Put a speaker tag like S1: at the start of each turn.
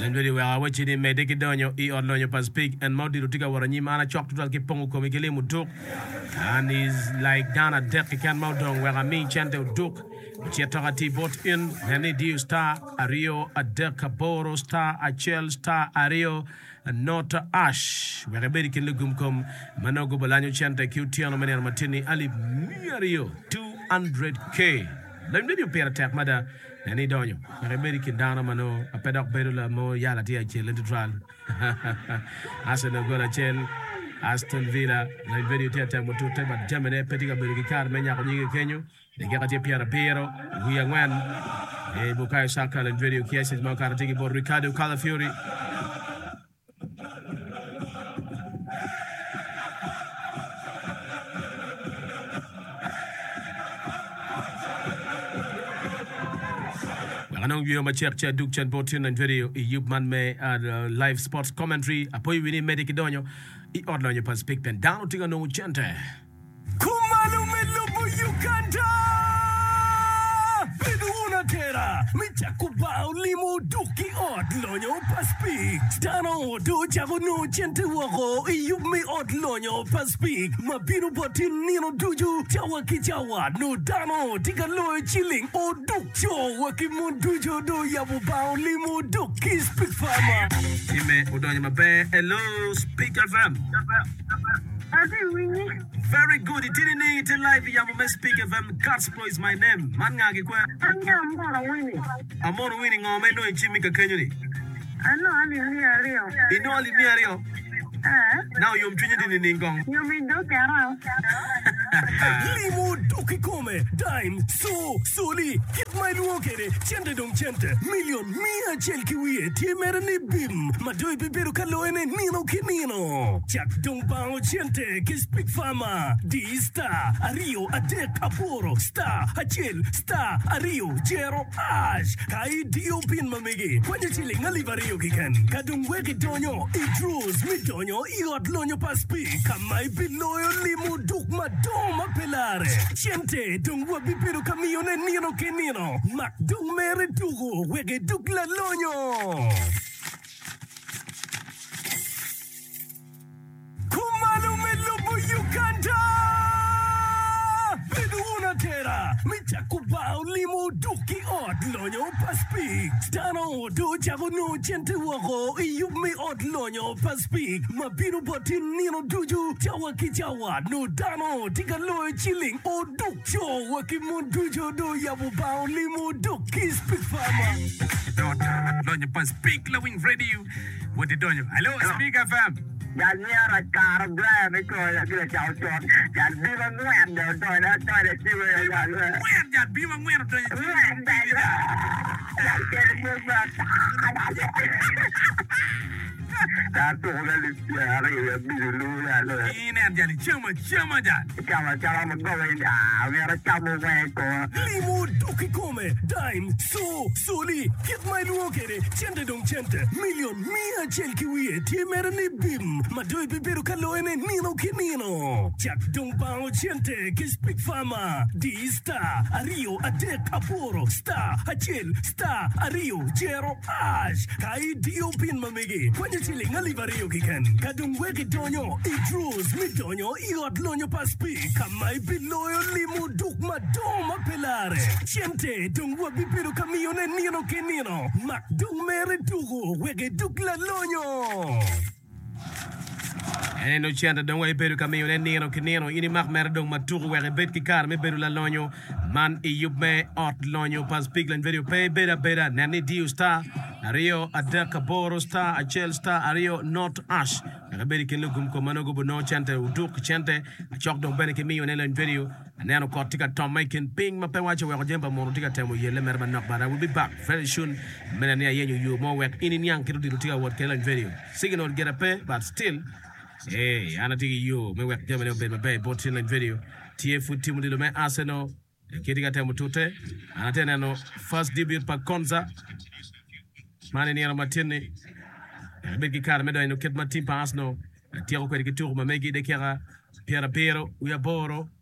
S1: Ndio wa wachini mediki donyo I odlonyo pas speak and Maudi Rutika waranyi mana chok tutal ki pongu komikele mutuk. And he's like Dana Dek kan Maudong where I mean chante uduk. Chiatagati bot in Nani Dio star Ario Adekaboro star Achel star Ario Nota Ash where bedi kin lugum kom Manogo Bolanyo chante Qtiano Mania Martini Ali Miario 200k. Let me do pair attack mother. Nani donyo rebeli kindana mano apedok bedula mo yala tia chel trial Arsenal gola chel Aston Villa na video tia tango tu tema jamene petika beli kar menya ko nyige kenyo de gati Piero wi angwan e Bukayo Saka na video kiasi mo kar tiki bor Ricardo Calafiori Anong view ma check duk chen botin and video yub man me live sports commentary apoy wini medic donyo I odlonyo pas speak pen down tinga no chente
S2: Kumalu melubu Uganda Biduna tera Michakuba limu duki odlonyo pas speak Dano do jago no chente wako yub me odlonyo pas speak Mabinu botin nino duju Jawa ki jawa no dano Tika loe chilling o duk cho Waki mundujo do yabu bao limu duki speak farmer
S1: Time odonyo mabe hello speak FM Very good. It didn't need to live. I'm speak FM. Carsplo is my name. Man ngagi kwa. I'm on winning. I'm no Jimmy Kakanyuri.
S3: I know Ali Rio.
S1: You know Ali Rio. Now you're drinking in Ningong.
S3: You mean do around?
S2: Limo doki come dime so soli get my luokere chente dong chente million mia chelki wie timere ni bim madoi beberu kaloene nino kinino chak dong bao chente ki speak farmer di star ario adek aporo star achel star ario jero ash kai dio pin mamegi kwenye chili ngalivario kiken kadung weke donyo idrus midonyo iot lonyo paspi kamai biloyo limo duk madoma pelare chente dungwa bibiro kamione nino kenino mak dung mere dugo wege duk la lonyo Kumalu melubu Uganda Biduna tera Michakuba limo duki od lonyo paspi Dano do jago no chente wako yub me od lonyo paspi Mabinu botin nino duju Jawa ki jawa no dano Tika loe chilling o duk cho Waki mundujo do yabu bao limo duki speak farmer
S1: Donyo pas speak loving radio. What did donyo? Hello, speak FM.
S3: Yan niya car brand ko ya kila chao chon. Yan di ba ngwan do to si we yan.
S1: Where that be my where to?
S3: Yan kele ba Dato ga listiare ya bilu ya lo.
S1: Ina jali chama jan.
S3: Chama magawa ya. Mera chamo we ko.
S2: Limo duki come dime so soli get my luokere chente dong chente million mia chelki wie timere ni bim madoi beberu kaloene nino kinino chak dong bao chente ki speak farmer di star ario adek aporo star achel star ario jero ash kai dio pin mamegi kwenye chili ngalivario kiken kadung weke donyo idrus midonyo iot lonyo paspi kamai biloyo limo duk madoma pelare chente dungwa bibiro kamione nino kenino mak dung mere dugo wege duk la lonyo
S1: And no chanta don't way beru kamio nino kinino ini mak mer dong maturu wege bet ki kar me beru la lonyo man yub me ot lonyo pas piglan video pay beta nani dio star Ario Adekaboro star Achel star Ario not ash rebeli kin lugum ko manogo no chante uduk chante chok dong bene kimio nelen video nano kotika tom making ping mape wacho we jemba mono tika temo yele merba nok but I will be back very soon menania yenyu you more work in yang kiruti tika what kelen video signal get a pay but still hey anatiki you me work jemba no be mabe botin video TF timu dilo me Arsenal kitika temo tute anatena no first debut pa Konza Mane ni Martini Beki kar medo no ket matim pa Arsenal tiro ko dikitur ma megi de kera Piero Uyaboro